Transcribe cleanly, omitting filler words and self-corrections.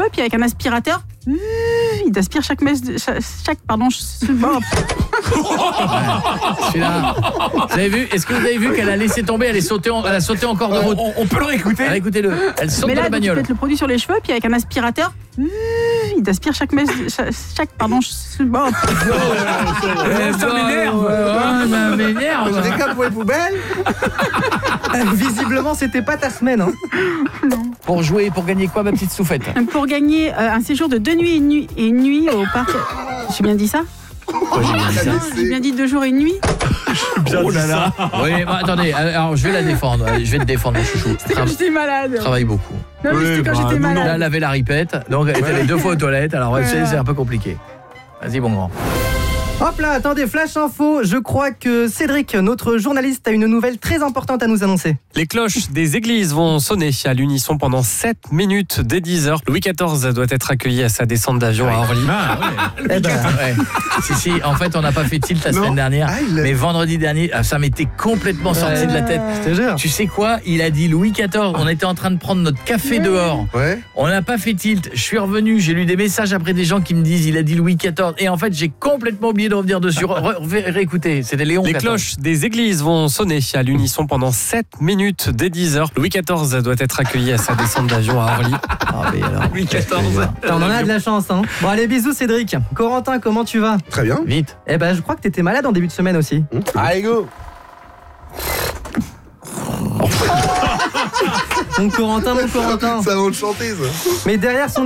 puis avec un aspirateur, il aspire chaque Celui-là. Vous avez vu? Est-ce que vous avez vu qu'elle a laissé tomber? Elle a sauté encore de route. On peut le réécouter. Allez, écoutez-le. Elle saute Mais de là, la donc, tu bagnole. mets le produit sur les cheveux, puis avec un aspirateur, il aspire Ça m'énerve. Je récap pour les poubelles. Visiblement, c'était pas ta semaine. Hein. Pour jouer, pour gagner quoi, ma petite Soufette? Pour gagner un séjour de 2 nuits et une nuit au parc. J'ai bien dit ça? J'ai bien dit 2 jours et une nuit. Oh là là. Oui, bah, attendez, alors je vais la défendre. Je vais te défendre, mon chouchou. C'était quand j'étais malade. Travaille beaucoup. Non, mais c'était quand j'étais Là, malade. elle avait la ripette, donc elle était allée 2 fois aux toilettes. Alors, c'est un peu compliqué. Vas-y, mon grand. Hop là, attendez, flash info. Je crois que Cédric, notre journaliste, a une nouvelle très importante à nous annoncer. Les cloches des églises vont sonner à l'unisson pendant 7 minutes dès 10h. Louis XIV doit être accueilli à sa descente d'avion à Orly. Eh ben, Ouais. Si, en fait, on n'a pas fait tilt la semaine dernière, mais vendredi dernier, ça m'était complètement sorti de la tête. je te jure. Tu sais quoi? Il a dit Louis XIV. On était en train de prendre notre café dehors. Ouais. On n'a pas fait tilt. Je suis revenu, j'ai lu des messages après des gens qui me disent il a dit Louis XIV. Et en fait, j'ai complètement oublié de revenir dessus. Réécoutez, c'était Léon Les XIV. cloches des églises vont sonner à l'unisson pendant 7 minutes dès 10h. Louis XIV doit être accueilli à sa descente d'avion à Orly. Ah, mais alors, Louis XIV. On en a de la chance. Hein. Bon, allez, bisous Cédric. Corentin, comment tu vas? Très bien. vite. Eh ben, je crois que t'étais malade en début de semaine aussi. Allez, go. Mon Corentin. Ça va le chanter, ça. Mais derrière son